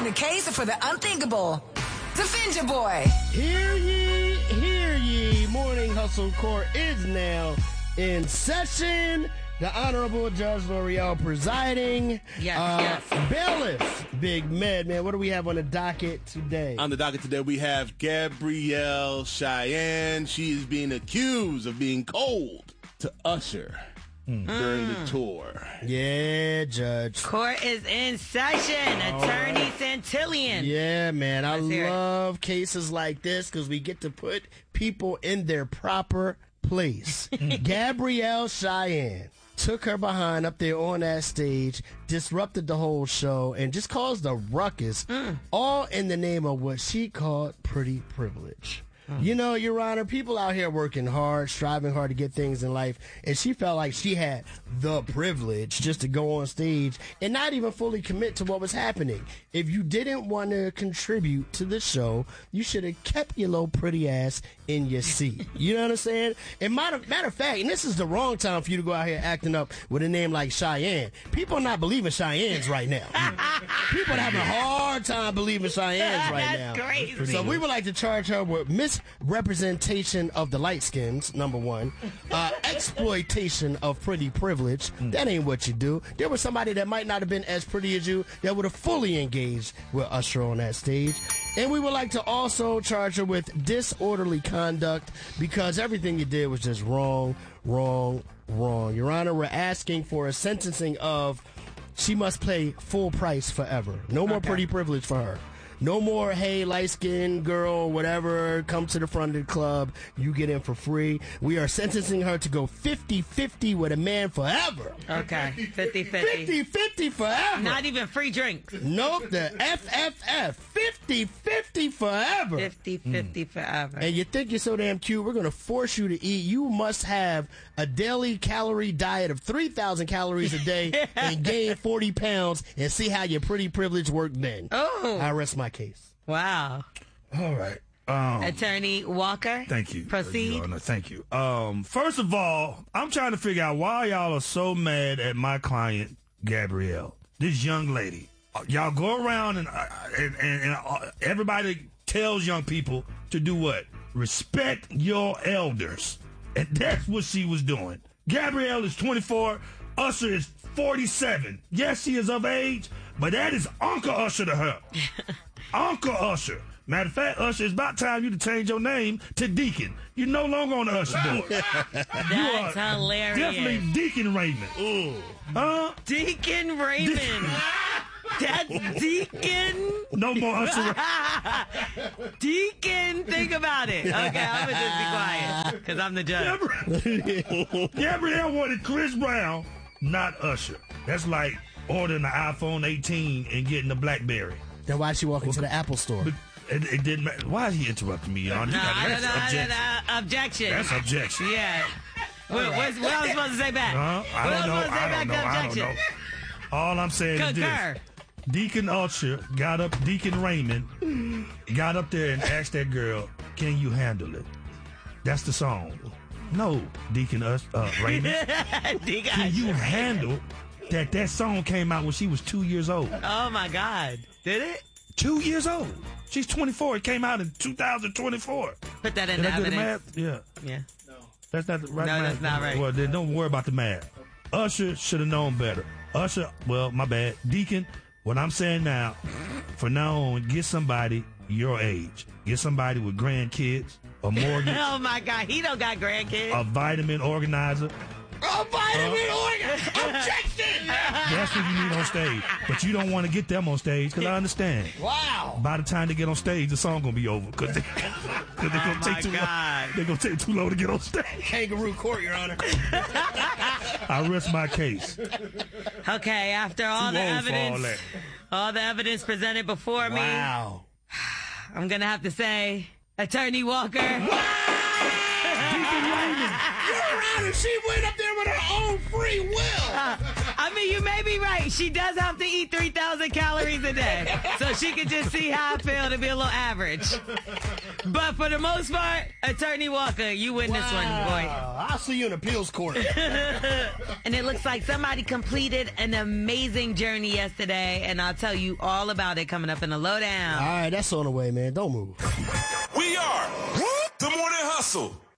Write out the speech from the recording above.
the case for the unthinkable. Defend your boy. Hear ye, hear ye. Morning Hustle Court is now in session. The Honorable Judge L'Oreal presiding. Yes. Bailiff, Big Med, man. What do we have on the docket today? On the docket today, we have Gabrielle Cheyenne. She is being accused of being cold to Usher during the tour. Yeah, Judge. Court is in session. Attorney Santillian. Yeah, man. I Let's hear it. love cases like this because we get to put people in their proper place. Gabrielle Cheyenne took her behind up there on that stage, disrupted the whole show, and just caused a ruckus, all in the name of what she called pretty privilege. You know, Your Honor, people out here working hard, striving hard to get things in life, and she felt like she had the privilege just to go on stage and not even fully commit to what was happening. If you didn't want to contribute to the show, you should have kept your little pretty ass in your seat. You know what I'm saying? And matter of fact, and this is the wrong time for you to go out here acting up with a name like Cheyenne. People are not believing Cheyenne's right now. People are having a hard time believing Cheyenne's right now. That's crazy. So we would like to charge her with misrepresentation of the light skins, number one. Exploitation of pretty privilege. That ain't what you do. There was somebody that might not have been as pretty as you that would have fully engaged with Usher on that stage. And we would like to also charge her with disorderly conduct because everything you did was just wrong. Your Honor, we're asking for a sentencing of she must pay full price forever. No more pretty privilege for her. No more, hey, light-skinned girl, whatever, come to the front of the club, you get in for free. We are sentencing her to go 50-50 with a man forever. Okay, 50-50. 50-50 forever. Not even free drinks. Nope, the FFF. 50-50 forever. 50-50 forever. And you think you're so damn cute, we're going to force you to eat. You must have a daily calorie diet of 3,000 calories a day and gain 40 pounds and see how your pretty privilege worked then. Oh. I rest my case. Wow. All right. Attorney Walker. Thank you. Proceed. Your Honor. Thank you. First of all, I'm trying to figure out why y'all are so mad at my client, Gabrielle. This young lady. Y'all go around and everybody tells young people to do what? Respect your elders. And that's what she was doing. Gabrielle is 24. Usher is 47. Yes, she is of age, but that is Uncle Usher to her. Uncle Usher. Matter of fact, Usher, it's about time you to change your name to Deacon. You're no longer on the Usher board. That's hilarious. Definitely Deacon Raymond. Ooh. Huh? Deacon Raymond. That's Deacon. No more Usher. Deacon, think about it. Okay, I'm going to just be quiet because I'm the judge. Gabrielle wanted Chris Brown, not Usher. That's like ordering an iPhone 18 and getting a BlackBerry. Then why'd she walk into the Apple store? But it didn't matter. Why is he interrupting me, Your Honor? Objection. That's objection. Yeah. What I was supposed to say back? I don't know. All I'm saying is Concur. this. Deacon Usher Deacon Raymond got up there and asked that girl, can you handle it? That's the song. No, Deacon Raymond. Can you handle that song came out when she was 2 years old? Oh, my God. Did it? 2 years old. She's 24. It came out in 2024. Put that in Did the I do the evidence. math? Yeah. Yeah. That's not the right No, math. that's not right. Well, then don't worry about the math. Usher should have known better. Usher, well, my bad. Deacon, what I'm saying now, for now on, get somebody your age. Get somebody with grandkids, a mortgage. Oh, my God. He don't got grandkids. A vitamin organizer. A vitamin organizer! Objection! That's what you need on stage. But you don't want to get them on stage, because I understand. Wow. By the time they get on stage, the song going to be over. Because they're going to take too long. They're going to take too long to get on stage. Kangaroo court, Your Honor. I rest my case. Okay, after all the evidence presented before me, Wow. I'm going to have to say, Attorney Walker. Deacon Raymond, Your Honor, she went up there with her own free will. I mean, you may be right. She does have to eat 3,000 calories a day. So she can just see how I feel to be a little average. But for the most part, Attorney Walker, you win this one, boy. I'll see you in appeals court. And it looks like somebody completed an amazing journey yesterday, and I'll tell you all about it coming up in the lowdown. All right, that's on the way, man. Don't move. We are the Morning Hustle.